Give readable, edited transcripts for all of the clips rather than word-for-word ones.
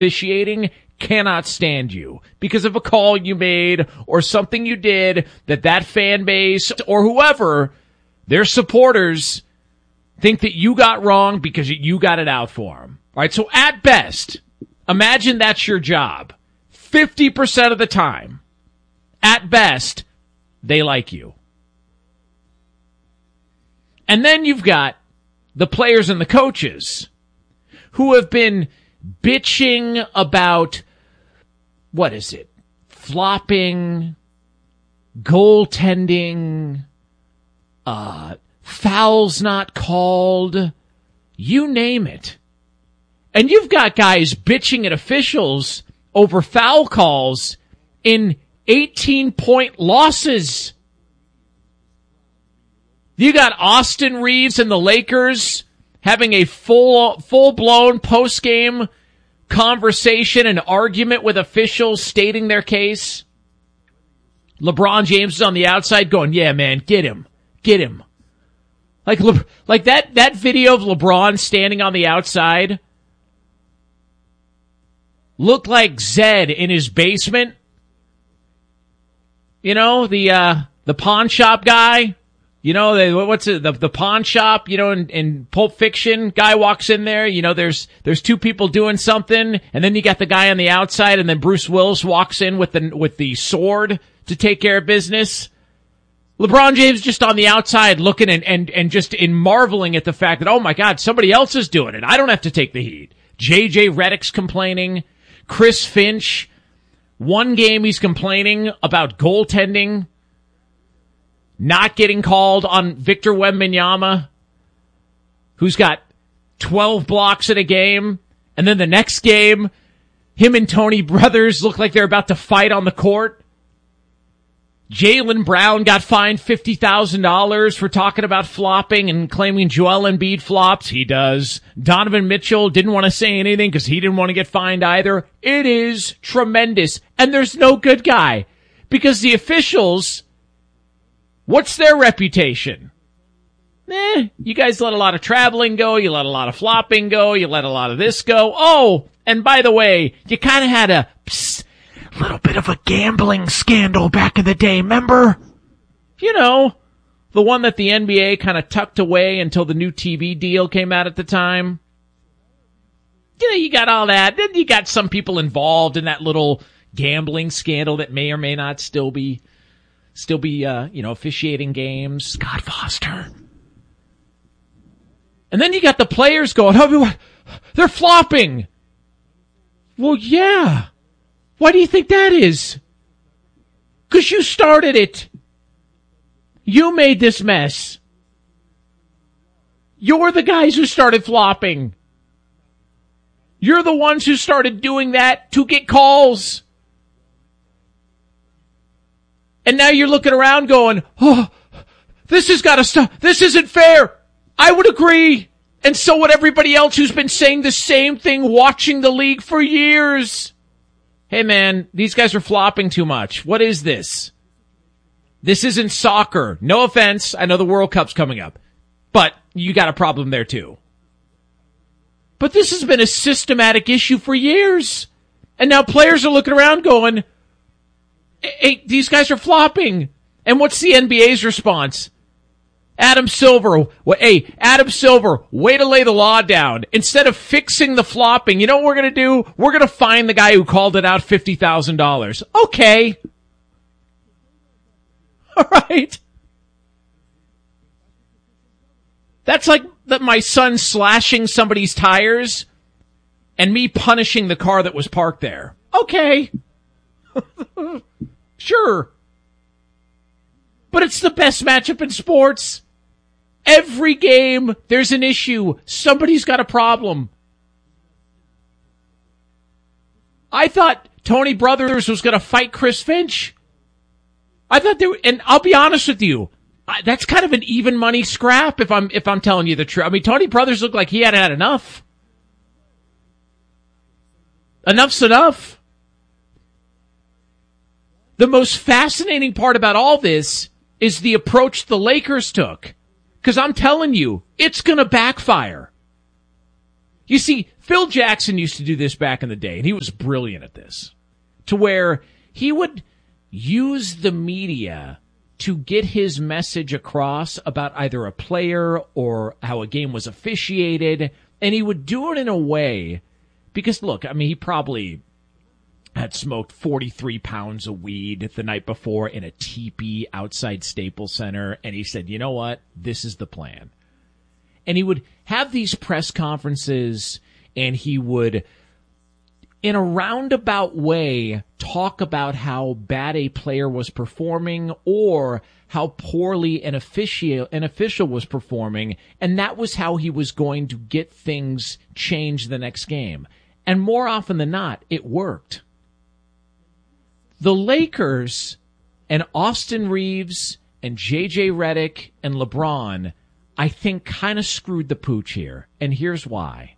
officiating cannot stand you because of a call you made or something you did that fan base or whoever, their supporters, think that you got wrong because you got it out for them. All right, so at best, imagine that's your job. 50% of the time, at best, they like you. And then you've got the players and the coaches who have been bitching about, what is it, flopping, goaltending, fouls not called, you name it. And you've got guys bitching at officials over foul calls in 18-point losses. You got Austin Reeves and the Lakers having a full-blown post-game conversation and argument with officials stating their case. LeBron James is on the outside going, yeah, man, get him. Like that video of LeBron standing on the outside looked like Zed in his basement. You know, the pawn shop guy. You know, the pawn shop, you know, in Pulp Fiction, guy walks in there, you know, there's two people doing something, and then you got the guy on the outside, and then Bruce Willis walks in with the sword to take care of business. LeBron James just on the outside looking and just marveling at the fact that, oh my God, somebody else is doing it. I don't have to take the heat. JJ Redick's complaining. Chris Finch, one game he's complaining about goaltending not getting called on Victor Wembanyama, who's got 12 blocks in a game, and then the next game, him and Tony Brothers look like they're about to fight on the court. Jaylen Brown got fined $50,000 for talking about flopping and claiming Joel Embiid flops. He does. Donovan Mitchell didn't want to say anything because he didn't want to get fined either. It is tremendous. And there's no good guy because the officials, what's their reputation? You guys let a lot of traveling go. You let a lot of flopping go. You let a lot of this go. Oh, and by the way, you kind of had a little bit of a gambling scandal back in the day, remember? You know, the one that the NBA kind of tucked away until the new TV deal came out at the time. You know, you got all that. Then you got some people involved in that little gambling scandal that may or may not still be, officiating games. Scott Foster. And then you got the players going, oh, they're flopping. Well, yeah. Why do you think that is? 'Cause you started it. You made this mess. You're the guys who started flopping. You're the ones who started doing that to get calls. And now you're looking around going, oh, this has got to stop. This isn't fair. I would agree. And so would everybody else who's been saying the same thing, watching the league for years. Hey man, these guys are flopping too much. What is this? This isn't soccer. No offense. I know the World Cup's coming up. But you got a problem there too. But this has been a systematic issue for years. And now players are looking around going, hey, these guys are flopping. And what's the NBA's response? Adam Silver, way to lay the law down. Instead of fixing the flopping, you know what we're going to do? We're going to fine the guy who called it out $50,000. Okay. All right. That's like my son slashing somebody's tires and me punishing the car that was parked there. Okay. Sure. But it's the best matchup in sports. Every game, there's an issue. Somebody's got a problem. I thought Tony Brothers was going to fight Chris Finch. I thought and I'll be honest with you, that's kind of an even money scrap if I'm telling you the truth. I mean, Tony Brothers looked like he had had enough. Enough's enough. The most fascinating part about all this is the approach the Lakers took. Because I'm telling you, it's going to backfire. You see, Phil Jackson used to do this back in the day, and he was brilliant at this, to where he would use the media to get his message across about either a player or how a game was officiated, and he would do it in a way, because look, I mean, he probably had smoked 43 pounds of weed the night before in a teepee outside Staples Center, and he said, you know what, this is the plan. And he would have these press conferences, and he would, in a roundabout way, talk about how bad a player was performing or how poorly an official was performing, and that was how he was going to get things changed the next game. And more often than not, it worked. The Lakers and Austin Reeves and J.J. Redick and LeBron, I think, kind of screwed the pooch here, and here's why.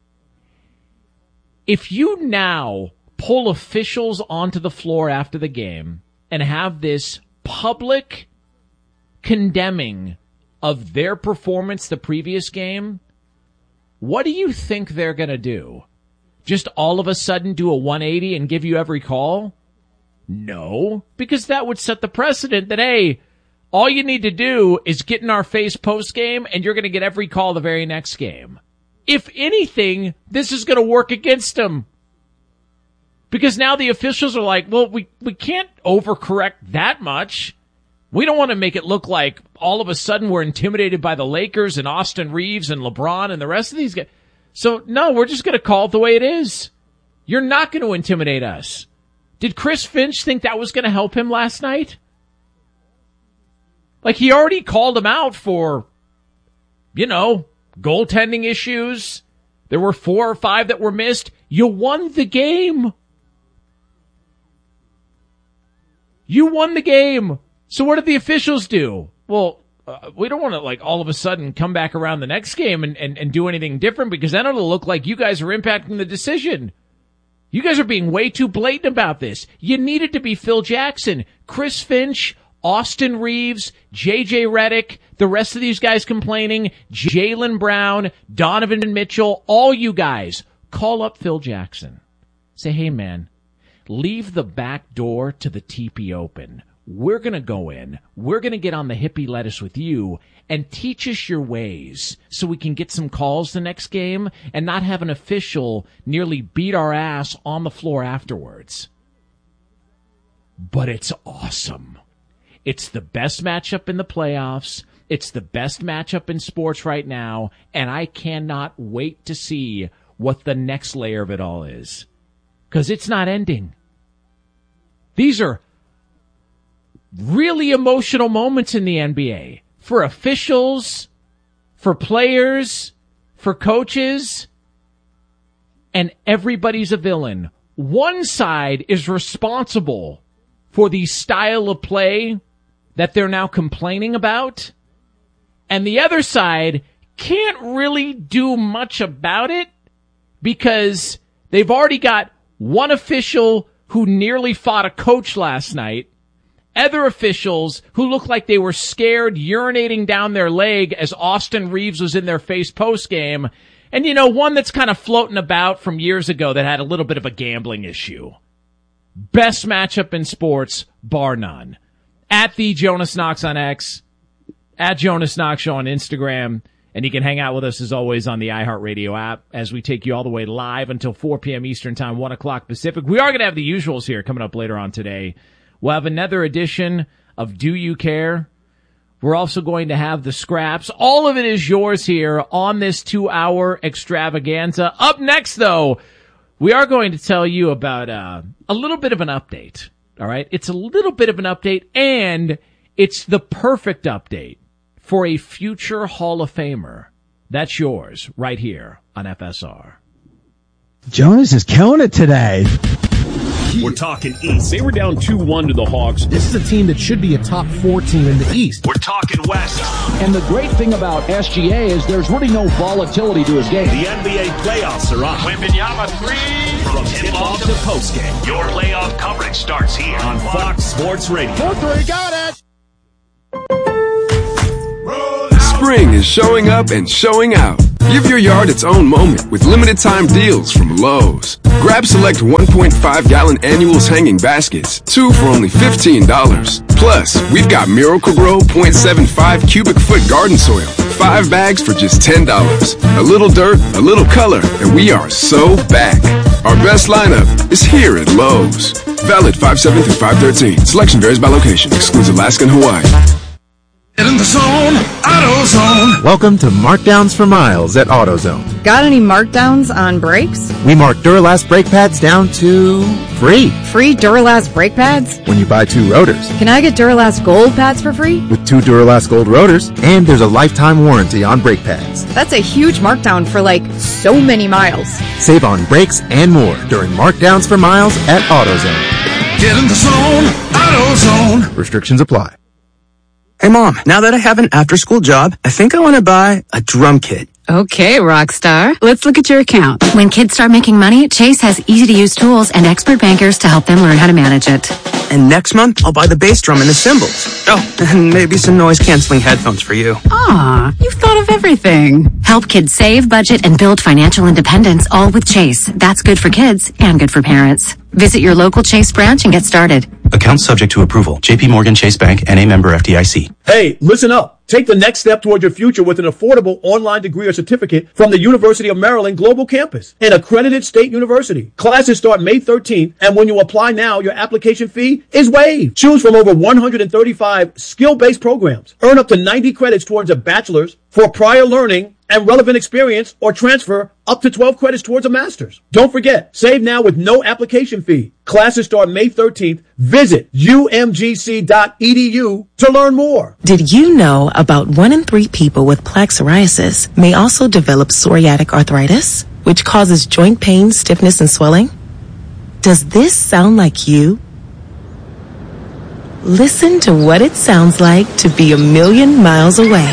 If you now pull officials onto the floor after the game and have this public condemning of their performance the previous game, what do you think they're going to do? Just all of a sudden do a 180 and give you every call? No, because that would set the precedent that, hey, all you need to do is get in our face post-game, and you're going to get every call the very next game. If anything, this is going to work against them. Because now the officials are like, well, we can't overcorrect that much. We don't want to make it look like all of a sudden we're intimidated by the Lakers and Austin Reeves and LeBron and the rest of these guys. So, no, we're just going to call it the way it is. You're not going to intimidate us. Did Chris Finch think that was going to help him last night? Like, he already called him out for, goaltending issues. There were 4 or 5 that were missed. You won the game. You won the game. So what did the officials do? Well, we don't want to, all of a sudden come back around the next game and do anything different, because then it'll look like you guys are impacting the decision. You guys are being way too blatant about this. You needed to be Phil Jackson, Chris Finch, Austin Reeves, J.J. Redick, the rest of these guys complaining, Jaylen Brown, Donovan Mitchell, all you guys, call up Phil Jackson. Say, hey, man, leave the back door to the teepee open. We're going to go in. We're going to get on the hippie lettuce with you and teach us your ways so we can get some calls the next game and not have an official nearly beat our ass on the floor afterwards. But it's awesome. It's the best matchup in the playoffs. It's the best matchup in sports right now, and I cannot wait to see what the next layer of it all is. Because it's not ending. These are really emotional moments in the NBA. For officials, for players, for coaches, and everybody's a villain. One side is responsible for the style of play that they're now complaining about, and the other side can't really do much about it because they've already got one official who nearly fought a coach last night, other officials who looked like they were scared, urinating down their leg as Austin Reeves was in their face post-game, and, one that's kind of floating about from years ago that had a little bit of a gambling issue. Best matchup in sports, bar none. At the Jonas Knox on X, at Jonas Knox Show on Instagram, and you can hang out with us as always on the iHeartRadio app as we take you all the way live until 4 p.m. Eastern Time, 1 o'clock Pacific. We are going to have the usuals here coming up later on today. We'll have another edition of Do You Care? We're also going to have the scraps. All of it is yours here on this 2-hour extravaganza. Up next, though, we are going to tell you about a little bit of an update. All right? It's a little bit of an update, and it's the perfect update for a future Hall of Famer. That's yours right here on FSR. Jonas is killing it today. We're talking East. They were down 2-1 to the Hawks. This is a team that should be a top 4 team in the East. We're talking West. And the great thing about SGA is there's really no volatility to his game. The NBA playoffs are on. Wembanyama 3. From tip-off to postgame, your playoff coverage starts here on Fox Sports Radio. 4-3, got it! Spring is showing up and showing out. Give your yard its own moment with limited time deals from Lowe's. Grab select 1.5-gallon annuals hanging baskets, 2 for only $15. Plus, we've got Miracle-Gro 0.75 cubic foot garden soil, 5 bags for just $10. A little dirt, a little color, and we are so back. Our best lineup is here at Lowe's. Valid 5/7 through 5/13. Selection varies by location. Excludes Alaska and Hawaii. Get in the zone, AutoZone. Welcome to Markdowns for Miles at AutoZone. Got any markdowns on brakes? We mark Duralast brake pads down to free. Free Duralast brake pads? When you buy 2 rotors. Can I get Duralast Gold pads for free? With 2 Duralast Gold rotors, and there's a lifetime warranty on brake pads. That's a huge markdown for so many miles. Save on brakes and more during Markdowns for Miles at AutoZone. Get in the zone, AutoZone. Restrictions apply. Hey Mom, now that I have an after-school job, I think I want to buy a drum kit. Okay, Rockstar. Let's look at your account. When kids start making money, Chase has easy-to-use tools and expert bankers to help them learn how to manage it. And next month, I'll buy the bass drum and the cymbals. Oh, and maybe some noise-canceling headphones for you. Aw, you've thought of everything. Help kids save, budget, and build financial independence, all with Chase. That's good for kids and good for parents. Visit your local Chase branch and get started. Account subject to approval. J.P. Morgan Chase Bank, N.A. member FDIC. Hey, listen up. Take the next step towards your future with an affordable online degree or certificate from the University of Maryland Global Campus, an accredited state university. Classes start May 13th, and when you apply now, your application fee is waived. Choose from over 135 skill-based programs. Earn up to 90 credits towards a bachelor's for prior learning and relevant experience, or transfer up to 12 credits towards a master's. Don't forget, save now with no application fee. Classes start May 13th. Visit umgc.edu to learn more. Did you know about 1 in 3 people with plaque psoriasis may also develop psoriatic arthritis, which causes joint pain, stiffness, and swelling? Does this sound like you? Listen to what it sounds like to be a million miles away.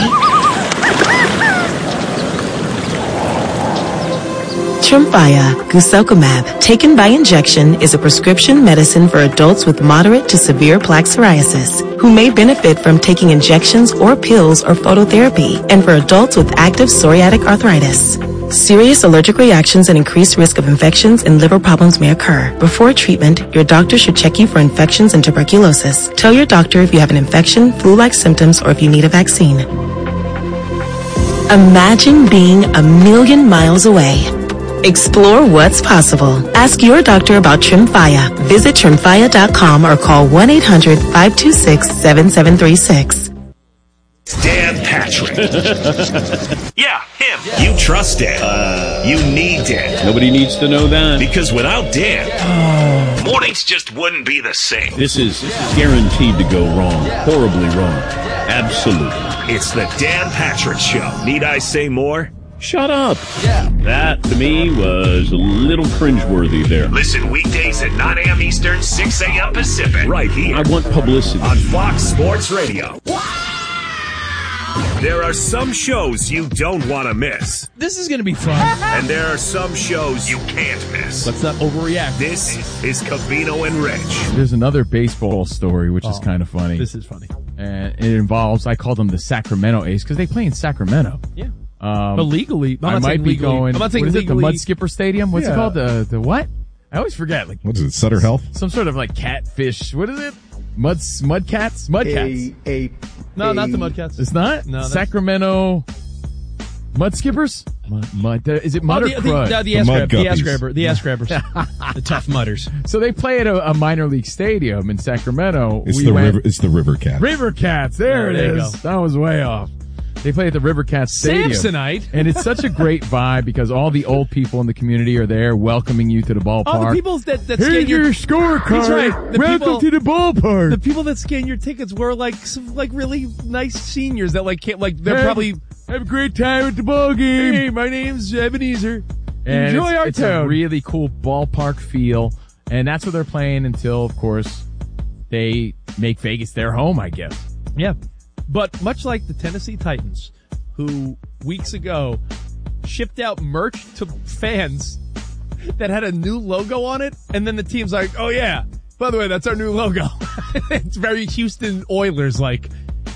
Tremfya guselkumab, taken by injection, is a prescription medicine for adults with moderate to severe plaque psoriasis who may benefit from taking injections or pills or phototherapy, and for adults with active psoriatic arthritis. Serious allergic reactions and increased risk of infections and liver problems may occur. Before treatment, your doctor should check you for infections and tuberculosis. Tell your doctor if you have an infection, flu-like symptoms, or if you need a vaccine. Imagine being a million miles away. Explore what's possible. Ask your doctor about Tremfya. Visit Tremfya.com or call 1-800-526-7736. Dan Patrick. Yeah, him. You trust Dan. You need Dan. Nobody needs to know that. Because without Dan, mornings just wouldn't be the same. This is guaranteed to go wrong. Horribly wrong. Absolutely. It's the Dan Patrick Show. Need I say more? Shut up. Yeah. That, to me, was a little cringeworthy there. Listen weekdays at 9 a.m. Eastern, 6 a.m. Pacific. Right here. I want publicity. On Fox Sports Radio. There are some shows you don't want to miss. This is going to be fun. And there are some shows you can't miss. Let's not overreact. This is Covino and Rich. There's another baseball story, which is kind of funny. This is funny. And it involves, I call them the Sacramento A's, because they play in Sacramento. Yeah. But legally, I might be going. I'm not saying what is legally. it, the Mud Skipper Stadium? What's it called? The what? I always forget. What is it? Sutter Health? Some sort of catfish. What is it? Mudcats? Mudcats. No, not the Mudcats. It's not? No. Sacramento Mud Skippers? Is it mud or crud? The ass grabbers. The tough mudders. So they play at a minor league stadium in Sacramento. It's the River Cats. River Cats. There it is. That was way off. They play at the River Cats Stadium. Samsonite. And it's such a great vibe because all the old people in the community are there welcoming you to the ballpark. Oh, the people that Here's your scorecard. That's right. Welcome to the ballpark. The people that scan your tickets were some really nice seniors that they're probably have a great time at the ball game. Hey, my name's Ebenezer. And enjoy our town. It's a really cool ballpark feel, and that's where they're playing until, of course, they make Vegas their home, I guess. Yeah. But much like the Tennessee Titans, who weeks ago shipped out merch to fans that had a new logo on it, and then the team's like, oh yeah, by the way, that's our new logo. It's very Houston Oilers-like.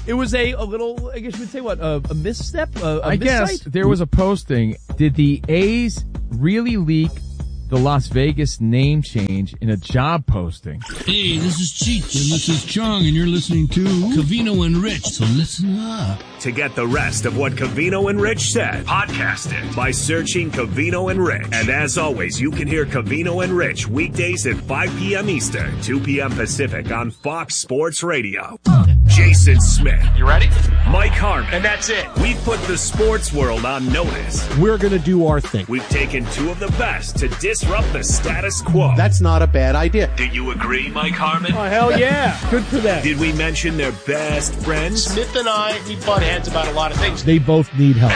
It was a little, I guess you would say, what, a misstep? I guess there was a posting. Did the A's really leak the Las Vegas name change in a job posting? Hey, this is Cheech, and this is Chong, and you're listening to Covino and Rich, so listen up. To get the rest of what Covino and Rich said, podcast it by searching Covino and Rich. And as always, you can hear Covino and Rich weekdays at 5 p.m. Eastern, 2 p.m. Pacific on Fox Sports Radio. Jason Smith. You ready? Mike Harmon. And that's it. We've put the sports world on notice. We're going to do our thing. We've taken two of the best to disrupt the status quo. That's not a bad idea. Do you agree, Mike Harmon? Oh, hell yeah. Good for them. Did we mention their best friends? Smith and I, we butt heads about a lot of things. They both need help.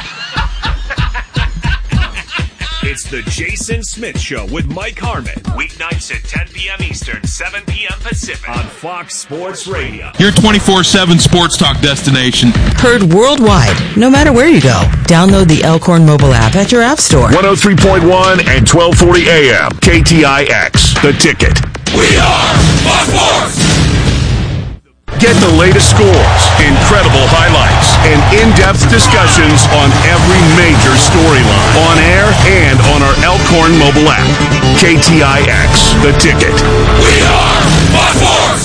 It's the Jason Smith Show with Mike Harmon. Weeknights at 10 p.m. Eastern, 7 p.m. Pacific on Fox Sports Radio. Your 24/7 sports talk destination. Heard worldwide, no matter where you go. Download the Elkhorn mobile app at your app store. 103.1 and 1240 AM. KTIX. The Ticket. We are Fox Sports! Get the latest scores, incredible highlights, and in-depth discussions on every major storyline. On air and on our Elkhorn mobile app. KTIX. The Ticket. We are Fox Sports!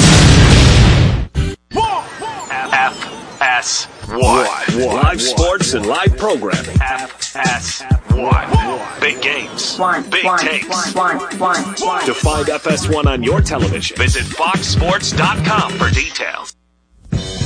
FS1. Live sports and live programming. FS1. Big games. Big takes. To find FS1 on your television, visit foxsports.com for details.